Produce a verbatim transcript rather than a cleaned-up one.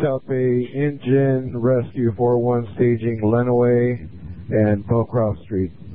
South Bay Engine Rescue four one staging Lenawee and Belcroft Street.